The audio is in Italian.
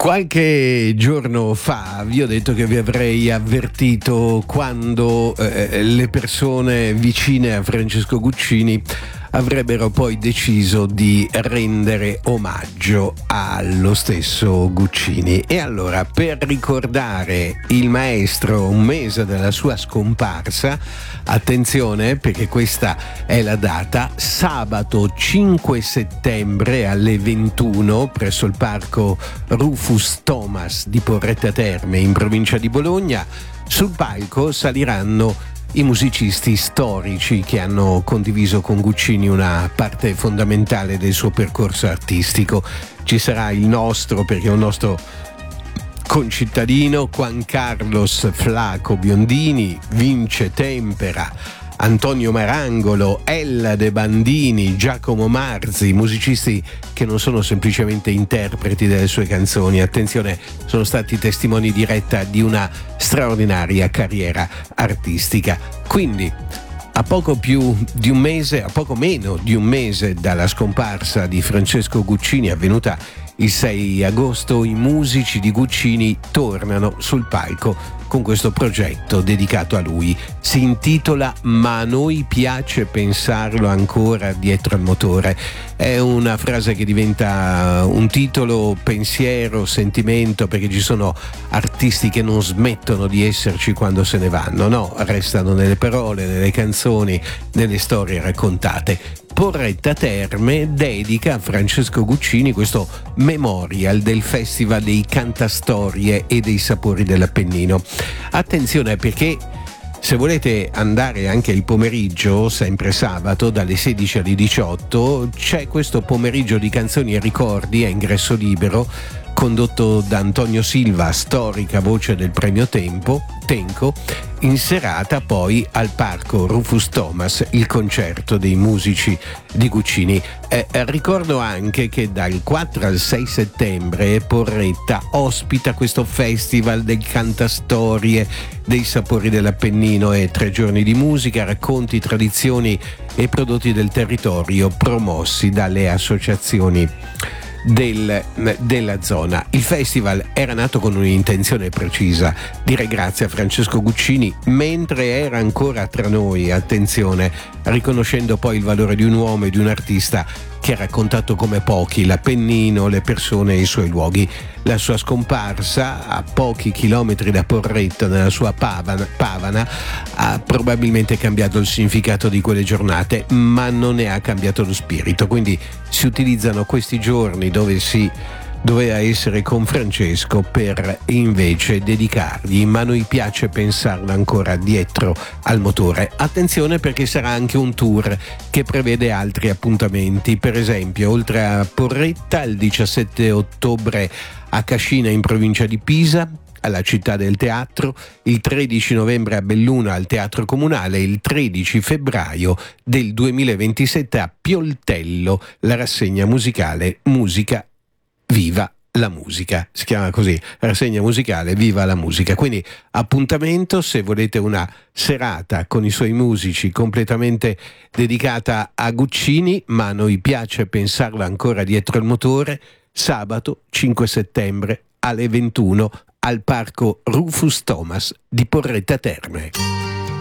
Qualche giorno fa vi ho detto che vi avrei avvertito quando le persone vicine a Francesco Guccini avrebbero poi deciso di rendere omaggio allo stesso Guccini. E allora, per ricordare il maestro un mese dalla sua scomparsa, attenzione perché questa è la data: sabato 5 settembre alle 21 presso il parco Rufus Thomas di Porretta Terme in provincia di Bologna. Sul palco saliranno i musicisti storici che hanno condiviso con Guccini una parte fondamentale del suo percorso artistico. Ci sarà il nostro, perché è un nostro concittadino, Juan Carlos Flaco Biondini, Vince Tempera, Antonio Marangolo, Ella De Bandini, Giacomo Marzi, musicisti che non sono semplicemente interpreti delle sue canzoni, attenzione, sono stati testimoni diretta di una straordinaria carriera artistica. Quindi a poco meno di un mese dalla scomparsa di Francesco Guccini, avvenuta il 6 agosto, i musici di Guccini tornano sul palco con questo progetto dedicato a lui. Si intitola "Ma a noi piace pensarlo ancora dietro al motore". È una frase che diventa un titolo, pensiero, sentimento, perché ci sono artisti che non smettono di esserci quando se ne vanno, no, restano nelle parole, nelle canzoni, nelle storie raccontate. Porretta Terme dedica a Francesco Guccini questo memorial del Festival dei Cantastorie e dei Sapori dell'Appennino. Attenzione, perché se volete andare anche il pomeriggio, sempre sabato, dalle 16 alle 18, c'è questo pomeriggio di canzoni e ricordi a ingresso libero, condotto da Antonio Silva, storica voce del premio Tenco. In serata poi al parco Rufus Thomas il concerto dei musici di Guccini. Ricordo anche che dal 4 al 6 settembre Porretta ospita questo festival del Cantastorie, dei Sapori dell'Appennino, e 3 giorni di musica, racconti, tradizioni e prodotti del territorio promossi dalle associazioni della zona. Il festival era nato con un'intenzione precisa: dire grazie a Francesco Guccini mentre era ancora tra noi, attenzione, riconoscendo poi il valore di un uomo e di un artista che ha raccontato come pochi l'Appennino, le persone e i suoi luoghi. La sua scomparsa a pochi chilometri da Porretta, nella sua Pavana, ha probabilmente cambiato il significato di quelle giornate, ma non ne ha cambiato lo spirito. Quindi si utilizzano questi giorni dove si doveva essere con Francesco per invece dedicargli "Ma a noi piace pensarlo ancora dietro al motore". Attenzione, perché sarà anche un tour che prevede altri appuntamenti. Per esempio, oltre a Porretta, il 17 ottobre a Cascina in provincia di Pisa, alla Città del Teatro, il 13 novembre a Belluno al Teatro Comunale, il 13 febbraio del 2027 a Pioltello la rassegna musicale Musica Viva la Musica, si chiama così, rassegna musicale Viva la Musica. Quindi appuntamento, se volete una serata con i suoi musici completamente dedicata a Guccini, ma a noi piace pensarlo ancora dietro il motore, sabato 5 settembre alle 21 al parco Rufus Thomas di Porretta Terme.